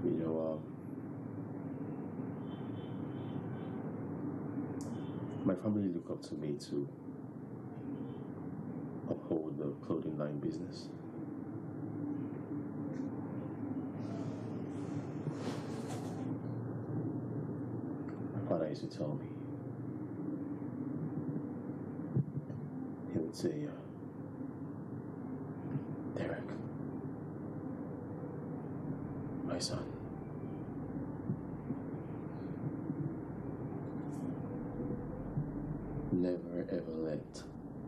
You know, my family look up to me to uphold the clothing line business. My father used to tell me, he would say, Derek, my son, never ever let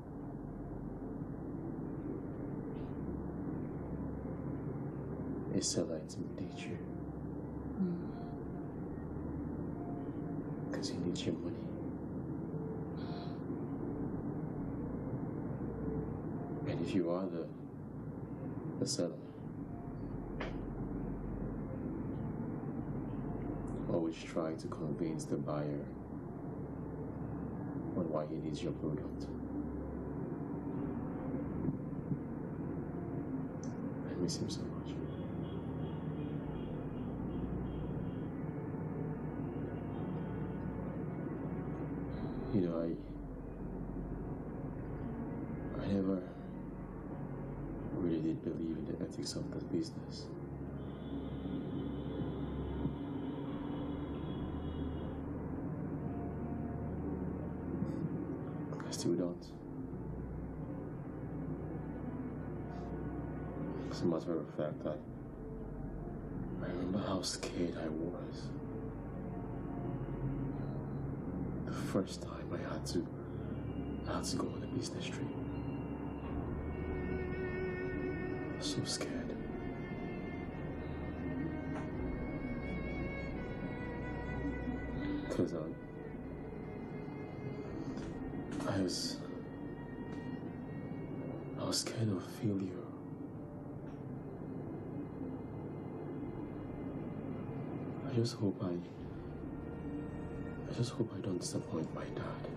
a seller intimidate you. Because he needs your money. And if you are the seller, always try to convince the buyer on why he needs your product. I miss him so much. You know, I never really did believe in the ethics of the business. I still don't. As a matter of fact, I remember how scared I was the first time I had to go on a business trip. I was so scared. Because I was scared of failure. I just hope I don't disappoint my dad.